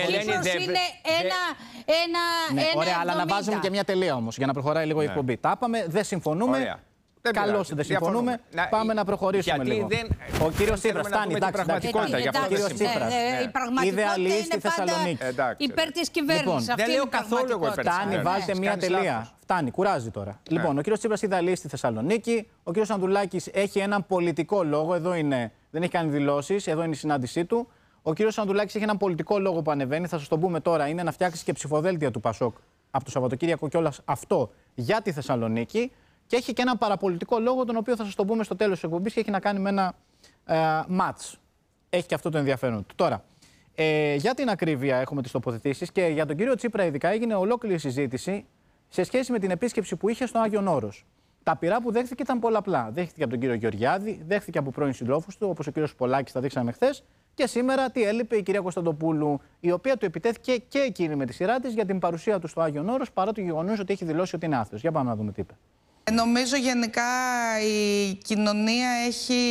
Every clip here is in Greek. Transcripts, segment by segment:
Κύπρος είναι ένα. Ωραία, αλλά να βάζουμε και μια τελεία όμως για να προχωράει λίγο η εκπομπή. Τα είπαμε, δεν συμφωνούμε. Καλώς δεν συμφωνούμε. Πάμε να προχωρήσουμε λίγο. Ο κύριος Τσίπρας, φτάνει. Ο κύριος Τσίπρας. Η πραγματικότητα είναι πάντα υπέρ της κυβέρνησης. Δεν λέω καθόλου εγώ υπέρ της κυβέρνησης. Φτάνει, βάλτε μια τελεία. Φτάνει, κουράζει τώρα. Λοιπόν, ο κύριος Τσίπρας ιδεαλεί στη Θεσσαλονίκη. Ο κύριος Ανδρουλάκης έχει έναν πολιτικό λόγο. Εδώ είναι, δεν έχει κάνει δηλώσεις. Εδώ είναι η συνάντησή του. Ο κύριος Ανδρουλάκης έχει έναν πολιτικό λόγο που ανεβαίνει. Θα σας το πούμε τώρα. Είναι να φτιάξει και ψηφοδέλτια του Πασόκ από το Σαββατοκύριακο κιόλας αυτό για τη Θεσσαλονίκη. Και έχει και έναν παραπολιτικό λόγο, τον οποίο θα σας το πούμε στο τέλος της εκπομπής και έχει να κάνει με ένα μάτς. Έχει και αυτό το ενδιαφέρον του. Τώρα, για την ακρίβεια έχουμε τις τοποθετήσεις και για τον κύριο Τσίπρα ειδικά έγινε ολόκληρη συζήτηση σε σχέση με την επίσκεψη που είχε στον Άγιον Όρος. Τα πειρά που δέχθηκε ήταν πολλαπλά. Δέχθηκε από τον κύριο Γεωργιάδη, δέχθηκε από πρώην συντρόφους του, όπως ο κύριος Πολάκης, τα δείξαμε χθες. Και σήμερα τι έλειπε η κυρία Κωνσταντοπούλου, η οποία του επιτέθηκε και εκείνη με τη σειρά της για την παρουσία του στο Άγιον Όρος, παρά το γεγονός ότι έχει δηλώσει ότι είναι άθεος. Για πάμε να δούμε τι είπε. Νομίζω γενικά η κοινωνία έχει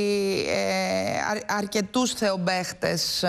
αρκετούς θεομπαίχτες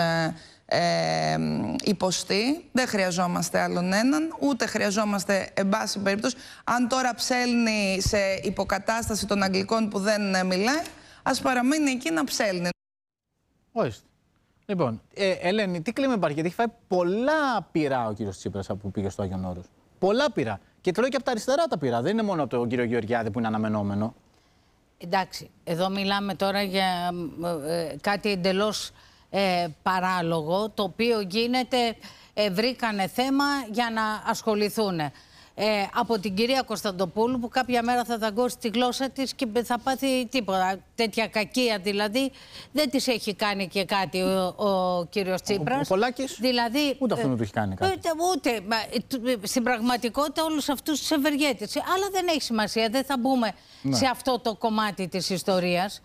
υποστεί. Δεν χρειαζόμαστε άλλον έναν, ούτε χρειαζόμαστε εν πάση περίπτωση. Αν τώρα ψέλνει σε υποκατάσταση των Αγγλικών που δεν μιλάει, ας παραμείνει εκεί να ψέλνει. Ορίστε. Λοιπόν, Ελένη, τι κλίμα υπάρχει, γιατί έχει φάει πολλά πειρά ο κύριος Τσίπρας που πήγε στο Άγιον Όρος. Πολλά πειρά. Και τρώει και από τα αριστερά τα πειρά. Δεν είναι μόνο από τον κύριο Γεωργιάδη που είναι αναμενόμενο. Εντάξει, εδώ μιλάμε τώρα για κάτι εντελώς παράλογο, το οποίο γίνεται, βρήκανε θέμα για να ασχοληθούν. Από την κυρία Κωνσταντοπούλου που κάποια μέρα θα δαγκώσει τη γλώσσα της και θα πάθει τίποτα. Τέτοια κακία δηλαδή δεν της έχει κάνει και κάτι ο κύριος Τσίπρας. Ο Πολάκης δηλαδή, ούτε αυτόν του έχει κάνει κάτι. Ούτε. Στην πραγματικότητα όλους αυτούς τους ευεργέτες. Αλλά δεν έχει σημασία, δεν θα μπούμε σε αυτό το κομμάτι της ιστορίας.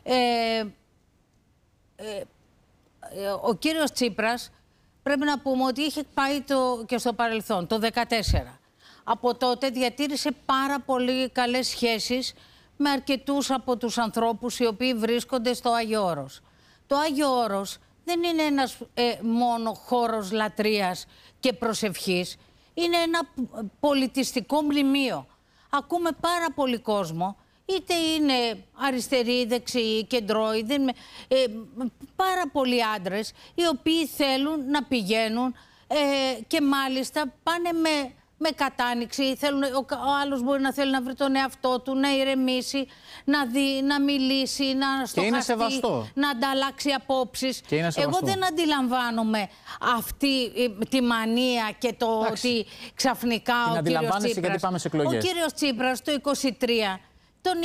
Ο κύριος Τσίπρας πρέπει να πούμε ότι είχε πάει και στο παρελθόν, το 2014. Από τότε διατήρησε πάρα πολύ καλές σχέσεις με αρκετούς από τους ανθρώπους οι οποίοι βρίσκονται στο Άγιο Όρος. Το Άγιο Όρος δεν είναι ένας μόνο χώρος λατρείας και προσευχής. Είναι ένα πολιτιστικό μνημείο. Ακούμε πάρα πολύ κόσμο, είτε είναι αριστεροί, δεξιοί, κεντρώοι, πάρα πολλοί άντρες οι οποίοι θέλουν να πηγαίνουν και μάλιστα πάνε με κατάνοιξη, ο άλλος μπορεί να θέλει να βρει τον εαυτό του, να ηρεμήσει, να δει, να μιλήσει, να στοχαστεί, να ανταλλάξει απόψεις. Εγώ δεν αντιλαμβάνομαι αυτή τη μανία και το ότι ξαφνικά ο κύριος Τσίπρας, ο κύριος Τσίπρας το 23 τον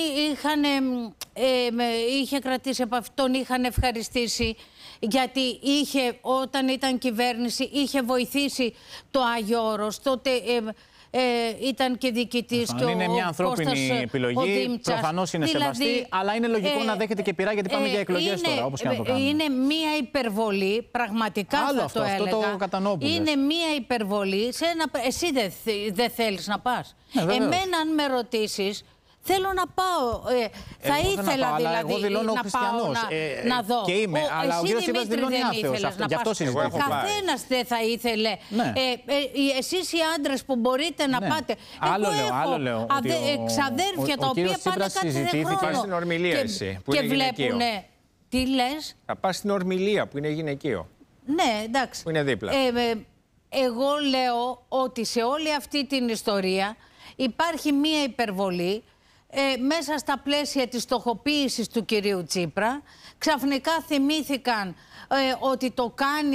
είχε κρατήσει επαφή, τον είχαν ευχαριστήσει γιατί όταν ήταν κυβέρνηση είχε βοηθήσει το Άγιο Όρος. Τότε ήταν και διοικητής και είναι μια ανθρώπινη επιλογή, προφανώς είναι σεβαστή, αλλά είναι λογικό να δέχεται και πειρά γιατί πάμε για εκλογές τώρα, όπως και να το κάνουμε. Είναι μια υπερβολή, πραγματικά άλλο θα αυτό, το έλεγα. Αυτό το κατανοώ που είναι μια υπερβολή, εσύ δεν θέλεις να πας. Εμένα αν με ρωτήσεις, θέλω να πάω. Θα ήθελα δηλαδή να πάω να δω. Και είμαι, αλλά ο κύριος Τσίπρας δηλώνει άθεος. Γι' αυτό συζητάμε. Καθένας δεν θα ήθελε. Εσείς οι άντρες που μπορείτε να πάτε. Άλλο λέω. Ξαδέρφια τα οποία πάνε κάθε χρόνο. Θα πας στην Ορμηλία εσύ, που είναι γυναικείο. Τι λες? Θα πας στην Ορμηλία που είναι γυναικείο. Ναι, εντάξει. Που είναι δίπλα. Εγώ λέω ότι σε όλη αυτή την ιστορία υπάρχει μία υπερβολή. Μέσα στα πλαίσια της στοχοποίησης του κυρίου Τσίπρα, ξαφνικά θυμήθηκαν ότι το κάνει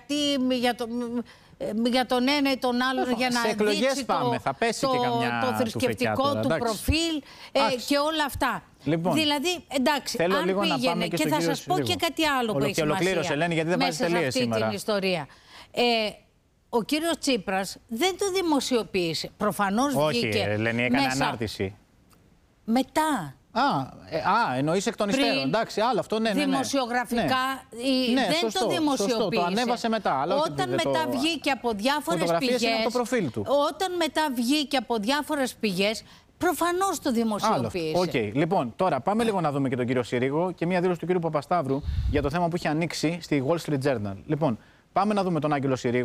για τον ένα ή τον άλλον για να δείξει το θρησκευτικό του προφίλ και όλα αυτά. Λοιπόν, δηλαδή, εντάξει, αν πήγαινε, και θα σας πω και κάτι άλλο που έχει σημασία Ελένη, γιατί δεν μέσα σε αυτή την ιστορία. Ο κύριος Τσίπρας δεν το δημοσιοποίησε. Προφανώς βγήκε. Όχι, Ελένη, έκανε ανάρτηση. Μετά. Εννοείς εκ των υστέρων. Εντάξει, άλλο αυτό, ναι. Δημοσιογραφικά δεν το δημοσιοποίησε. Σωστό, το ανέβασε μετά. Αλλά όταν μετά βγήκε από διάφορες πηγές. Όταν μετά βγήκε από διάφορες πηγές, προφανώς το δημοσιοποίησε. Λοιπόν, τώρα πάμε λίγο να δούμε και τον κύριο Συρίγο και μια δήλωση του κύριου Παπασταύρου για το θέμα που είχε ανοίξει στη Wall Street Journal. Λοιπόν, πάμε να δούμε τον Άγγελο Συρίγο.